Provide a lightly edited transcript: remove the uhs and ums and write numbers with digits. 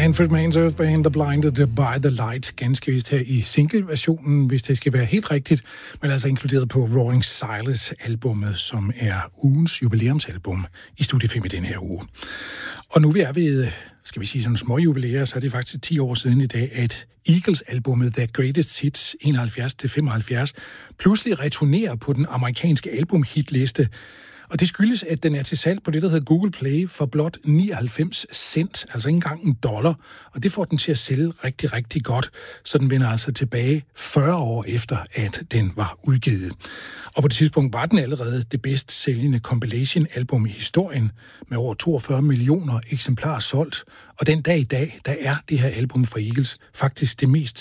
Manfred Mann's Earth Band, The Blinded by the Light, ganske vist her i single-versionen, hvis det skal være helt rigtigt, men altså inkluderet på Roaring Silence-albummet, som er ugens jubilæumsalbum i Studie 5 i den her uge. Og nu vi er ved, skal vi sige sådan små jubilæer, så er det faktisk 10 år siden i dag, at Eagles-albummet The Greatest Hits 71-75 pludselig returnerer på den amerikanske albumhitliste. Og det skyldes, at den er til salg på det, der hedder Google Play for blot 99 cent, altså ikke engang $1. Og det får den til at sælge rigtig, rigtig godt. Så den vender altså tilbage 40 år efter, at den var udgivet. Og på det tidspunkt var den allerede det bedst sælgende compilation-album i historien, med over 42 millioner eksemplarer solgt. Og den dag i dag, der er det her album fra Eagles faktisk det mest